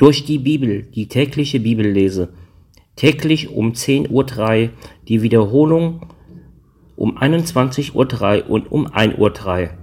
durch die Bibel, die tägliche Bibellese. Täglich um 10:03 Uhr, die Wiederholung um 21:03 Uhr und um 1:03 Uhr.